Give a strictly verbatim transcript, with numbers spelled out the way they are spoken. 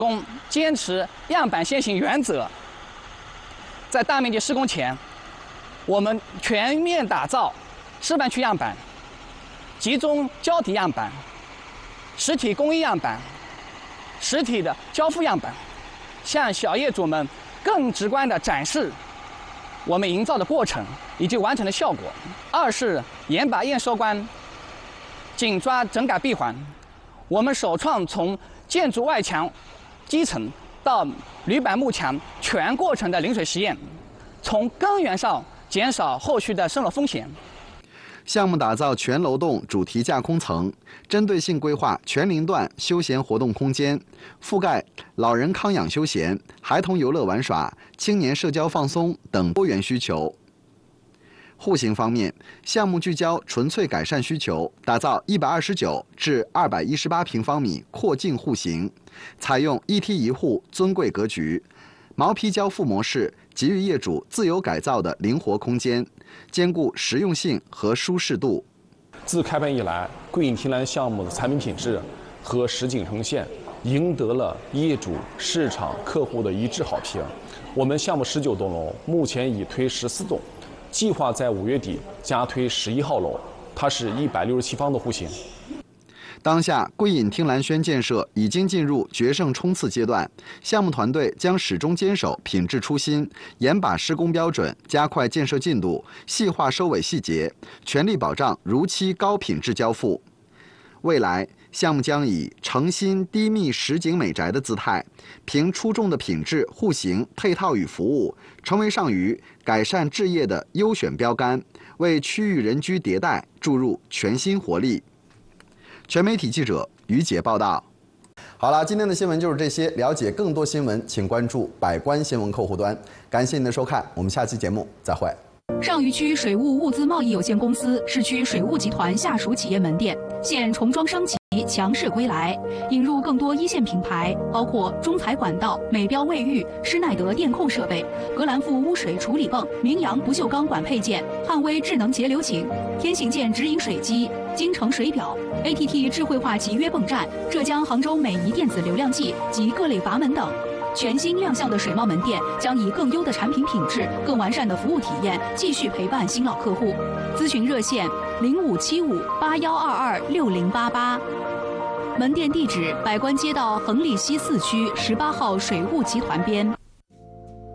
工坚持样板先行原则，在大面积施工前，我们全面打造示范区样板、集中胶体样板、实体工艺样板、实体的交付样板，向小业主们更直观地展示我们营造的过程以及完成的效果。二是严把验收关，紧抓整改闭环。我们首创从建筑外墙基层到铝板幕墙全过程的淋水实验，从根源上减少后续的渗漏风险。 项目打造全楼栋主题架空层，针对性规划全龄段休闲活动空间，覆盖老人康养休闲、孩童游乐玩耍、青年社交放松等多元需求。户型方面，项目聚焦纯粹改善需求，打造一百二十九至二百一十八平方米阔境户型，采用一梯一户尊贵格局，毛坯交付模式，给予业主自由改造的灵活空间，兼顾实用性和舒适度。 自开办以来，桂影庭兰项目的产品品质和实景呈现赢得了业主、市场、客户的一致好评。我们项目十九栋楼目前已推十四栋。计划在五月底加推十一号楼，它是一百六十七方的户型。 当下，桂隐听兰轩建设已经进入决胜冲刺阶段，项目团队将始终坚守品质初心，严把施工标准，加快建设进度，细化收尾细节，全力保障如期高品质交付。未来，项目将以诚心低密实景美宅的姿态，凭出众的品质、户型、配套与服务，成为上虞改善置业的优选标杆，为区域人居迭代注入全新活力。全媒体记者于杰报道。好了，今天的新闻就是这些。了解更多新闻，请关注百官新闻客户端。感谢您的收看，我们下期节目再会。 上虞区水务物资贸易有限公司市区水务集团下属企业门店现重装升级，强势归来，引入更多一线品牌，包括中材管道、美标卫浴、施耐德电控设备、格兰富污水处理泵、明阳不锈钢管配件、汉威智能节流井、天行健直饮水机、京城水表、A T T 智慧化集约泵站、浙江杭州美仪电子流量计及各类阀门等。全新亮相的水贸门店将以更优的产品品质、更完善的服务体验，继续陪伴新老客户。咨询热线零五七五八幺二二六零八八，门店地址：百官街道恒利西四区十八号水务集团边。